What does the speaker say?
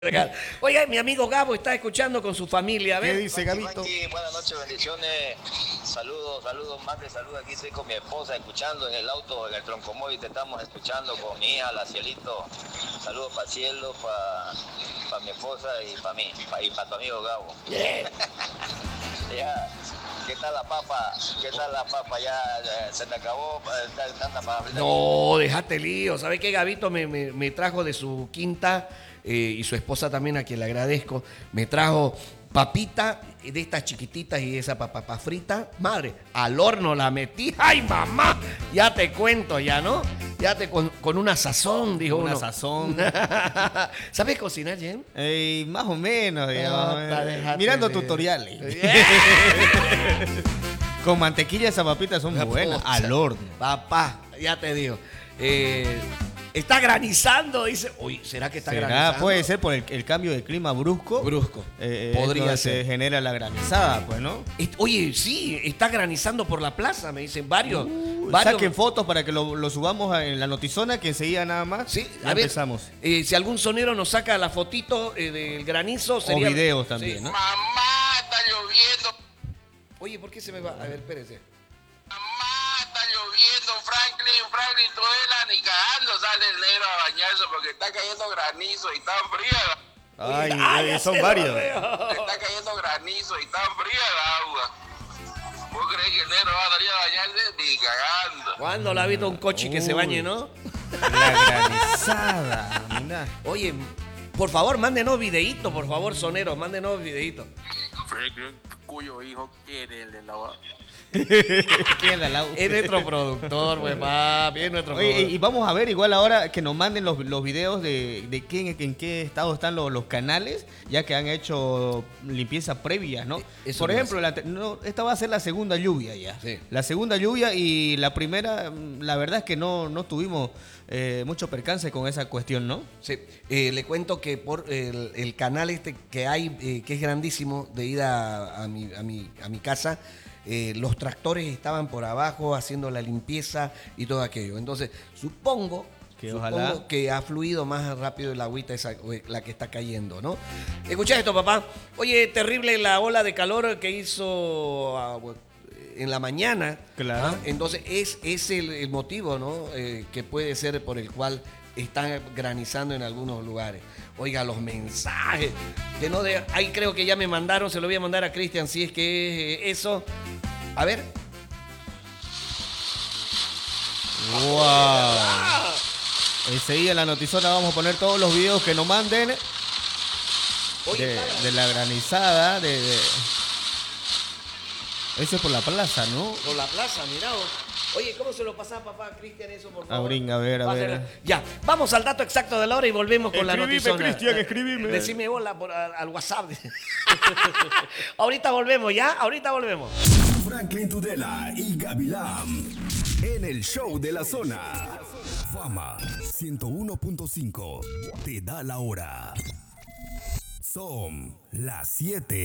Oiga, mi amigo Gabo está escuchando con su familia. A ¿Qué ver. dice Gabito? Aquí, buenas noches, bendiciones. Saludos, más de salud. Aquí estoy con mi esposa escuchando en el auto, en el troncomóvil. Te estamos escuchando con mi hija, la Cielito. Saludos para Cielo, para mi esposa y para mí, y para tu amigo Gabo. Ya. ¿Qué tal la papa? Ya se te acabó. Tanta papa. No, déjate lío. ¿Sabes qué? Gabito me trajo de su quinta y su esposa también, a quien le agradezco. Me trajo papita de estas chiquititas y esa papa frita. Madre, al horno la metí. ¡Ay, mamá! Ya te cuento, ya, ¿no? Con una sazón, dijo Una uno. sazón. ¿Sabes cocinar, Jen? Más o menos, digamos. Déjate Mirando de- tutoriales. Con mantequilla esas papitas son buenas. Al horno. Papá, ya te digo. Está granizando, dice. Uy, ¿será que está granizando? Puede ser por el cambio de clima brusco. Brusco. Podría Podría ser. se genera la granizada, pues, ¿no? Oye, sí, está granizando por la plaza, me dicen varios. Saquen fotos para que lo subamos en la notizona, que enseguida nada más. Sí, ya a ver, empezamos. Si algún sonero nos saca la fotito del granizo, sería. O videos también, Sí. ¿no? Mamá, está lloviendo. Oye, ¿por qué se me va? A ver, espérese. Mamá, está lloviendo. Franklin, tú eres ni cagando. Sale el negro a bañarse porque está cayendo granizo y tan fría. Ay, ya son sé, varios. lo veo. Está cayendo granizo y tan fría el agua. ¿Vos crees que el negro va a salir a bañarse? Ni cagando. ¿Cuándo la ha visto un coche que se bañe, no? La granizada, mirá. Oye, por favor, mándenos videíto, por favor, sonero, mándenos videíto. Franklin, cuyo hijo quiere el de la ¿Quién la Es nuestro productor, pues, papi, es nuestro Oye, productor. y vamos a ver igual ahora que nos manden los videos de en qué estado están los canales, ya que han hecho limpieza previa, ¿no? Eso Por no ejemplo, esta va a ser la segunda lluvia ya. Sí. La segunda lluvia y la primera, la verdad es que no tuvimos mucho percance con esa cuestión, ¿no? Sí, le cuento que por el canal este que hay, que es grandísimo, de ida a mi casa, los tractores estaban por abajo haciendo la limpieza y todo aquello. Entonces, supongo ojalá que ha fluido más rápido el agüita esa, la que está cayendo, ¿no? Escuchá esto, papá. Oye, terrible la ola de calor que hizo en la mañana. Claro. ¿Ah? Entonces, es el motivo, ¿no? Que puede ser por el cual está granizando en algunos lugares. Oiga, los mensajes. Que no de, ahí creo que ya me mandaron, se lo voy a mandar a Cristian si es que es eso. A ver. ¡Wow! Enseguida en la notizona vamos a poner todos los videos que nos manden Oye, de la granizada, Eso es por la plaza, ¿no? por la plaza, mirá vos. Oye, ¿cómo se lo pasaba, papá, a Cristian, eso, por favor? Aurín, a ver. Ya, vamos al dato exacto de la hora y volvemos con la Escribime, notizona. Cristian, escribime. Decime hola al WhatsApp. Ahorita volvemos, ¿ya? Ahorita volvemos. Franklin Tudela y Gavilán en el show de la zona. Fama 101.5 te da la hora. Son las 7.